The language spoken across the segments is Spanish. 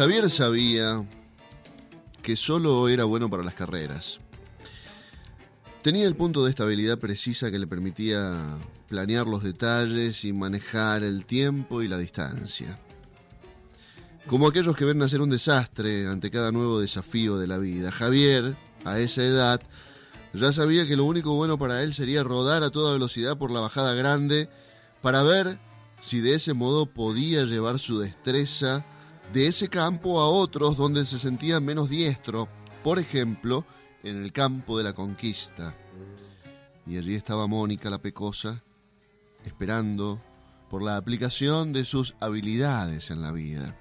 Javier sabía que solo era bueno para las carreras. Tenía el punto de estabilidad precisa que le permitía planear los detalles y manejar el tiempo y la distancia. Como aquellos que ven nacer un desastre ante cada nuevo desafío de la vida, Javier, a esa edad, ya sabía que lo único bueno para él sería rodar a toda velocidad por la bajada grande para ver si de ese modo podía llevar su destreza de ese campo a otros donde se sentía menos diestro, por ejemplo, en el campo de la conquista. Y allí estaba Mónica la Pecosa, esperando por la aplicación de sus habilidades en la vida.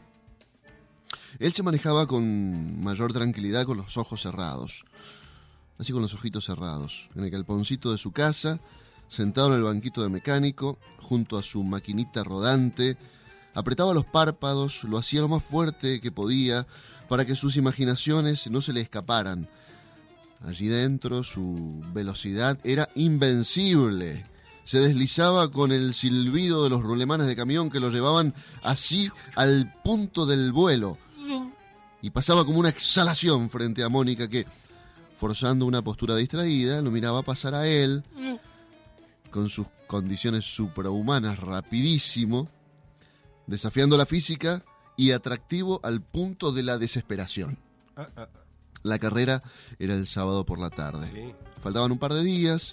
Él se manejaba con mayor tranquilidad con los ojos cerrados, así con los ojitos cerrados, en el galponcito de su casa, sentado en el banquito de mecánico, junto a su maquinita rodante, apretaba los párpados, lo hacía lo más fuerte que podía para que sus imaginaciones no se le escaparan. Allí dentro su velocidad era invencible. Se deslizaba con el silbido de los rulemanes de camión que lo llevaban así al punto del vuelo. Y pasaba como una exhalación frente a Mónica que, forzando una postura distraída, lo miraba pasar a él, con sus condiciones suprahumanas, rapidísimo, desafiando la física y atractivo al punto de la desesperación. La carrera era el sábado por la tarde. Sí. Faltaban un par de días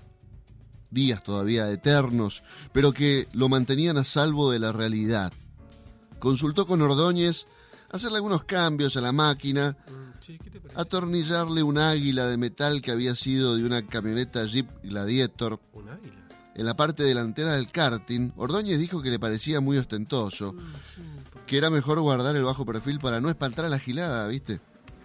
todavía eternos, pero que lo mantenían a salvo de la realidad. Consultó con Ordóñez hacerle algunos cambios a la máquina, Sí, ¿qué te parece? atornillarle un águila de metal que había sido de una camioneta Jeep Gladiator ¿Un águila? en la parte delantera del karting. Ordóñez dijo que le parecía muy ostentoso, Sí, que era mejor guardar el bajo perfil para no espantar a la gilada, ¿viste?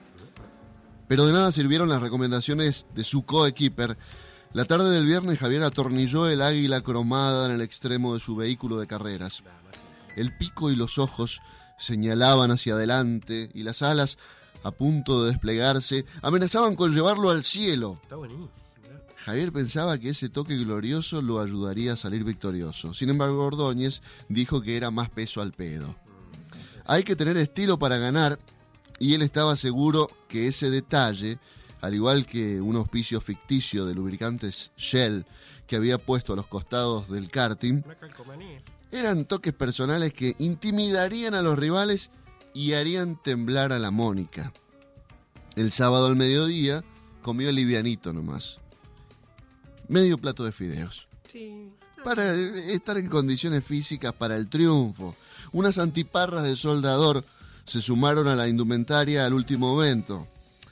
Pero de nada sirvieron las recomendaciones de su coequiper. La tarde del viernes Javier atornilló el águila cromada en el extremo de su vehículo de carreras. El pico y los ojos señalaban hacia adelante y las alas, a punto de desplegarse, amenazaban con llevarlo al cielo. Está buenísimo. Javier pensaba que ese toque glorioso lo ayudaría a salir victorioso. Sin embargo, Ordóñez dijo que era más peso al pedo. Hay que tener estilo para ganar, y él estaba seguro que ese detalle, al igual que un auspicio ficticio de lubricantes Shell que había puesto a los costados del karting, Una calcomanía. eran toques personales que intimidarían a los rivales y harían temblar a la Mónica. El sábado al mediodía comió livianito nomás. Medio plato de fideos. Sí. Para estar en condiciones físicas para el triunfo. Unas antiparras de soldador se sumaron a la indumentaria al último momento.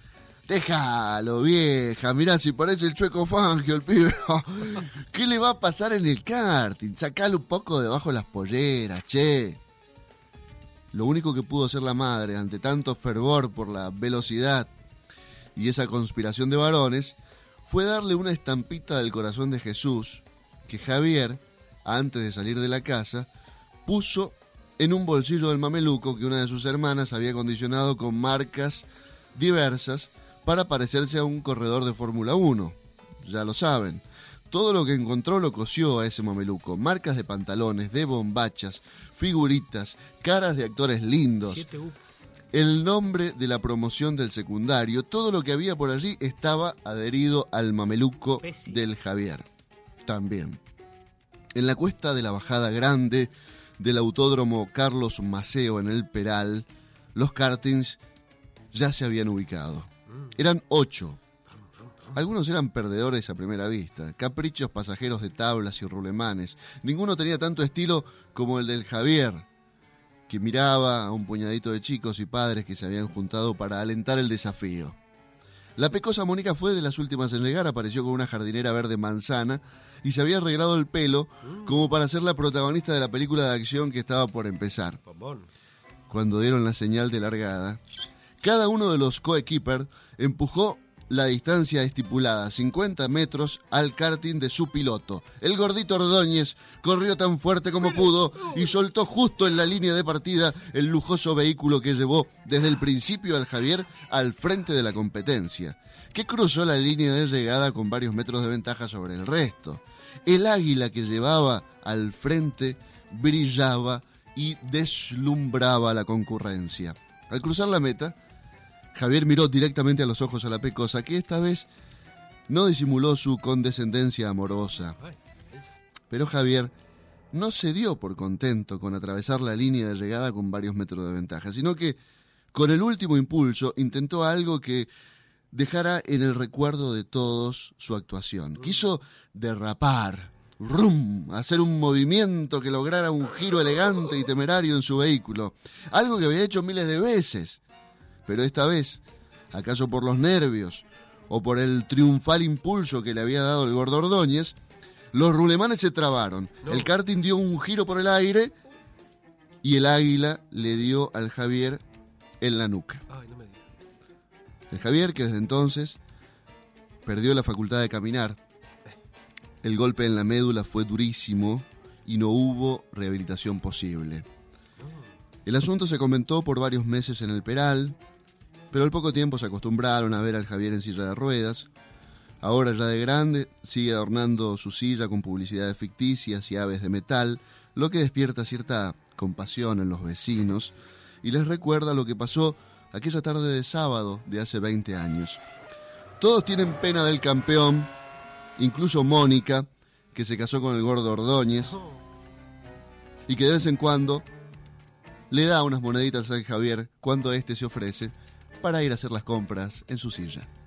Déjalo, vieja, mirá si parece el Chueco Fangio el pibe. ¿Qué le va a pasar en el karting? Sacale un poco debajo de las polleras, che. Lo único que pudo hacer la madre ante tanto fervor por la velocidad y esa conspiración de varones fue darle una estampita del corazón de Jesús que Javier, antes de salir de la casa, puso en un bolsillo del mameluco que una de sus hermanas había acondicionado con marcas diversas para parecerse a un corredor de Fórmula 1. Ya lo saben. Todo lo que encontró lo cosió a ese mameluco. Marcas de pantalones, de bombachas, figuritas, caras de actores lindos, 7U. el nombre de la promoción del secundario. Todo lo que había por allí estaba adherido al mameluco Pésimo. del Javier. También. En la cuesta de la bajada grande del autódromo Carlos Maceo en el Peral, los kartings ya se habían ubicado. Eran 8. Algunos eran perdedores a primera vista, caprichos pasajeros de tablas y rulemanes. Ninguno tenía tanto estilo como el del Javier, que miraba a un puñadito de chicos y padres que se habían juntado para alentar el desafío. La pecosa Mónica fue de las últimas en llegar, apareció con una jardinera verde manzana y se había arreglado el pelo como para ser la protagonista de la película de acción que estaba por empezar. Bombón. Cuando dieron la señal de largada, cada uno de los coequiper empujó la distancia estipulada, 50 metros, al karting de su piloto. El gordito Ordóñez corrió tan fuerte como pudo y soltó justo en la línea de partida el lujoso vehículo que llevó desde el principio al Javier al frente de la competencia, que cruzó la línea de llegada con varios metros de ventaja sobre el resto. El águila que llevaba al frente brillaba y deslumbraba a la concurrencia. Al cruzar la meta, Javier miró directamente a los ojos a la pecosa, que esta vez no disimuló su condescendencia amorosa. Pero Javier no se dio por contento con atravesar la línea de llegada con varios metros de ventaja, sino que con el último impulso intentó algo que dejara en el recuerdo de todos su actuación. Quiso derrapar, hacer un movimiento que lograra un giro elegante y temerario en su vehículo, algo que había hecho miles de veces. Pero esta vez, acaso por los nervios o por el triunfal impulso que le había dado el Gordo Ordóñez, los rulemanes se trabaron. No. El karting dio un giro por el aire y el águila le dio al Javier en la nuca. Ay, no me digas. El Javier, que desde entonces perdió la facultad de caminar. El golpe en la médula fue durísimo y no hubo rehabilitación posible. El asunto se comentó por varios meses en el Peral, pero al poco tiempo se acostumbraron a ver al Javier en silla de ruedas. Ahora ya de grande, sigue adornando su silla con publicidades ficticias y aves de metal, lo que despierta cierta compasión en los vecinos y les recuerda lo que pasó aquella tarde de sábado de hace 20 años. Todos tienen pena del campeón, incluso Mónica, que se casó con el Gordo Ordóñez y que de vez en cuando le da unas moneditas a Javier cuando éste se ofrece para ir a hacer las compras en su silla.